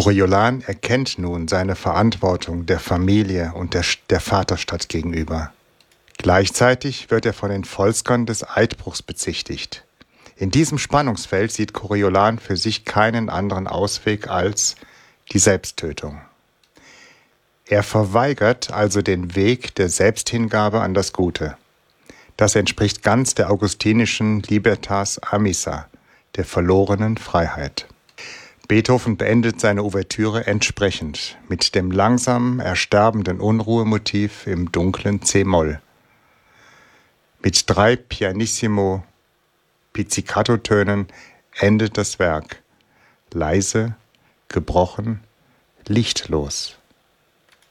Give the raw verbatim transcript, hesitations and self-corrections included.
Coriolan erkennt nun seine Verantwortung der Familie und der, der Vaterstadt gegenüber. Gleichzeitig wird er von den Volskern des Eidbruchs bezichtigt. In diesem Spannungsfeld sieht Coriolan für sich keinen anderen Ausweg als die Selbsttötung. Er verweigert also den Weg der Selbsthingabe an das Gute. Das entspricht ganz der augustinischen Libertas Amissa, der verlorenen Freiheit. Beethoven beendet seine Ouvertüre entsprechend mit dem langsam ersterbenden Unruhemotiv im dunklen C-Moll. Mit drei Pianissimo Pizzicato-Tönen endet das Werk. Leise, gebrochen, lichtlos.